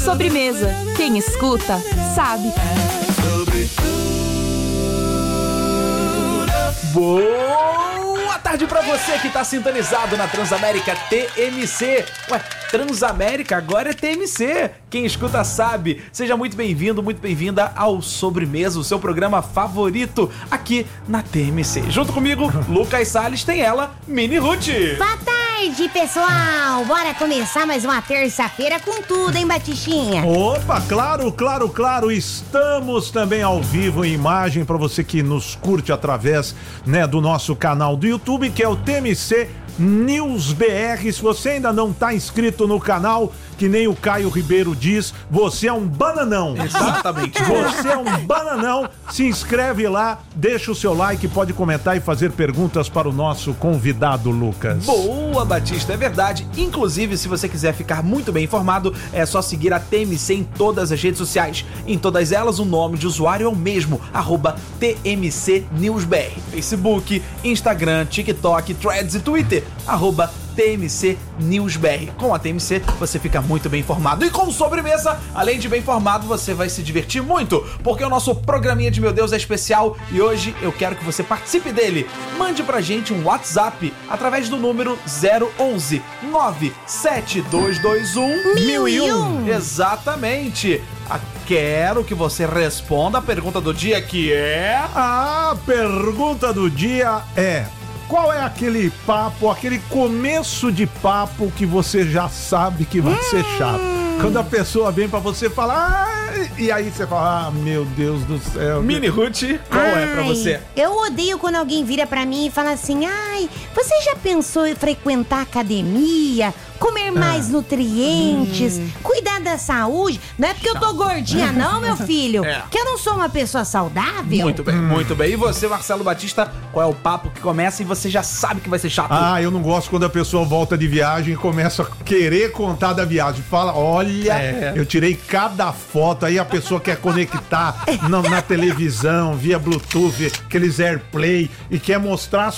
Sobremesa. Quem escuta, sabe. Boa tarde pra você que tá sintonizado na Transamérica TMC. Ué, Transamérica agora é TMC. Quem escuta sabe. Seja muito bem-vindo, muito bem-vinda ao Sobremesa, o seu programa favorito aqui na TMC. Junto comigo, Lucas Salles, tem ela, Mini Ruth. Boa tarde, pessoal. Bora começar mais uma terça-feira com tudo, hein, Batichinha? Opa, claro. Estamos também ao vivo em imagem para você que nos curte através, né, do nosso canal do YouTube, que é o TMC News BR. Se você ainda não tá inscrito no canal, que nem o Caio Ribeiro diz, você é um bananão. Exatamente. Você é um bananão. Se inscreve lá, deixa o seu like, pode comentar e fazer perguntas para o nosso convidado, Lucas. Boa, Batista, é verdade. Inclusive, se você quiser ficar muito bem informado, é só seguir a TMC em todas as redes sociais. Em todas elas, o nome de usuário é o mesmo, @TMCNewsBR. Facebook, Instagram, TikTok, Threads e Twitter, @TMC NewsBR. Com a TMC você fica muito bem informado. E com Sobremesa, além de bem informado, você vai se divertir muito, porque o nosso programinha de Meu Deus é especial e hoje eu quero que você participe dele. Mande pra gente um WhatsApp através do número 011 97221 1001. Exatamente. Quero que você responda a pergunta do dia, que é... A pergunta do dia é: qual é aquele papo, aquele começo de papo que você já sabe que vai ser chato? Quando a pessoa vem pra você falar, e aí você fala, meu Deus do céu. Mini Ruth, qual é pra você? Eu odeio quando alguém vira pra mim e fala assim, você já pensou em frequentar academia, comer mais nutrientes, cuidar da saúde? Não é porque eu tô gordinha não, meu filho, que eu não sou uma pessoa saudável. Muito bem, muito bem. E você, Marcelo Batista, qual é o papo que começa e você já sabe que vai ser chato? Eu não gosto quando a pessoa volta de viagem e começa a querer contar da viagem. Fala, olha, eu tirei cada foto, aí a pessoa quer conectar na televisão, via Bluetooth, aqueles AirPlay, e quer mostrar